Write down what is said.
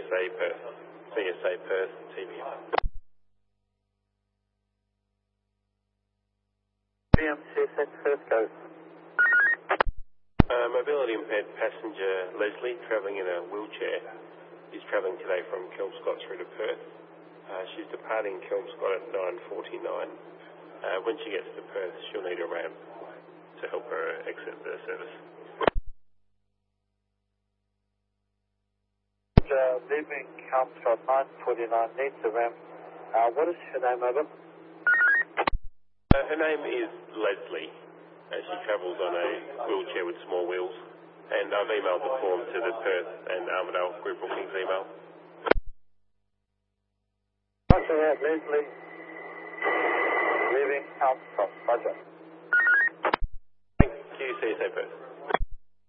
CSA Perth. CSA Perth, TVM. TVM, CSA Perth, go. Mobility impaired passenger Leslie, travelling in a wheelchair, is travelling today from Kelmscott through to Perth. She's departing Kelmscott at 9:49. When she gets to Perth, she'll need a ramp to help her exit the service. Leaving Kelmscott 9:49, needs a ramp. What is her name, over? Her name is Leslie. She travels on a wheelchair with small wheels, and I've emailed the form to the Perth and Armidale group bookings email. Roger that, Leslie. Leaving Kelmscott, roger. Thank you, CSA Perth.